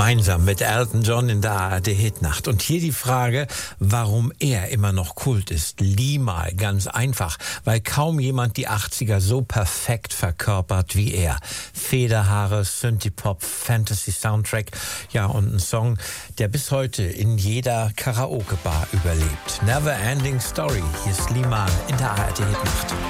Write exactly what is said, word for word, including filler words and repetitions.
Gemeinsam mit Elton John in der A R D-Hitnacht. Und hier die Frage, warum er immer noch Kult ist. Limahl, ganz einfach, weil kaum jemand die achtziger so perfekt verkörpert wie er. Federhaare, Synthie-Pop, Fantasy-Soundtrack, ja, und ein Song, der bis heute in jeder Karaoke-Bar überlebt. Never Ending Story, hier ist Limahl in der A R D-Hitnacht.